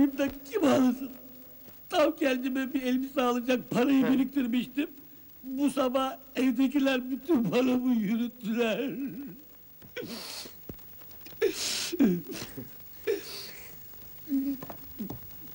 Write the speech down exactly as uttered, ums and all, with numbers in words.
yapayım da kim alsın? Tam kendime bir elbise alacak parayı biriktirmiştim. Bu sabah evdekiler bütün paramı yürüttüler.